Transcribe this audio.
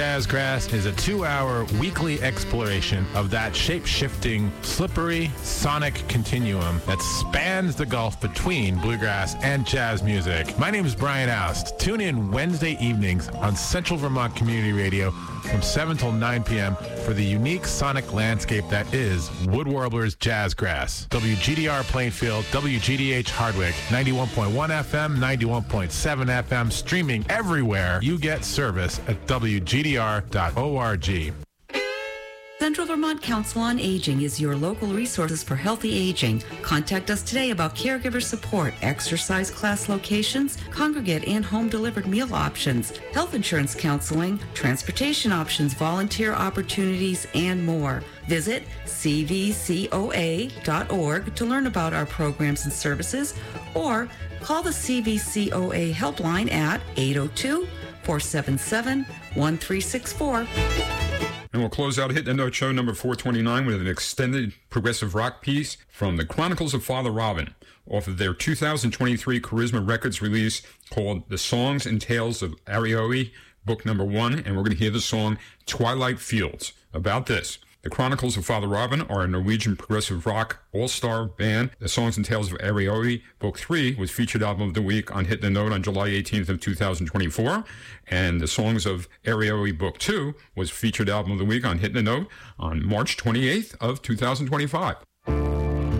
Jazzgrass is a 2-hour weekly exploration of that shape-shifting, slippery, sonic continuum that spans the gulf between bluegrass and jazz music. My name is Brian Oust. Tune in Wednesday evenings on Central Vermont Community Radio from 7 till 9 p.m. for the unique sonic landscape that is Wood Warblers Jazzgrass. WGDR Plainfield, WGDH Hardwick, 91.1 FM, 91.7 FM, streaming everywhere you get service at WGDR.org. Central Vermont Council on Aging is your local resources for healthy aging. Contact us today about caregiver support, exercise class locations, congregate and home-delivered meal options, health insurance counseling, transportation options, volunteer opportunities, and more. Visit cvcoa.org to learn about our programs and services, or call the CVCOA helpline at 802-477-1364. And we'll close out Hit the Note show number 429 with an extended progressive rock piece from the Chronicles of Father Robin off of their 2023 Charisma Records release called The Songs and Tales of Arioi, book number 1. And we're going to hear the song Twilight Fields. About this, the Chronicles of Father Robin are a Norwegian progressive rock all-star band. The Songs and Tales of Arioi, Book 3, was featured album of the week on Hit the Note on July 18th of 2024. And the Songs of Arioi, Book 2, was featured album of the week on Hit the Note on March 28th of 2025.